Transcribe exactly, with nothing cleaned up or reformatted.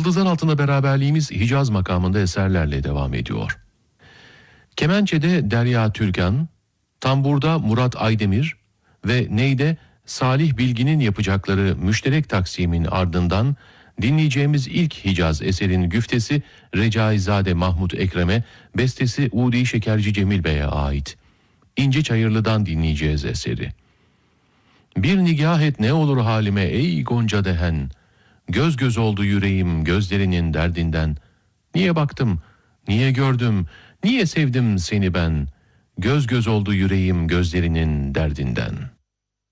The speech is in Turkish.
Yıldızlar Altında beraberliğimiz Hicaz makamında eserlerle devam ediyor. Kemençe'de Derya Türkan, tamburda Murat Aydemir ve neyde Salih Bilgin'in yapacakları müşterek taksimin ardından dinleyeceğimiz ilk Hicaz eserin güftesi Recaizade Mahmut Ekrem'e, bestesi Udi Şekerci Cemil Bey'e ait. İnci Çayırlı'dan dinleyeceğiz eseri. Bir nigah et ne olur halime ey Gonca dehen, göz göz oldu yüreğim gözlerinin derdinden. Niye baktım, niye gördüm, niye sevdim seni ben, göz göz oldu yüreğim gözlerinin derdinden.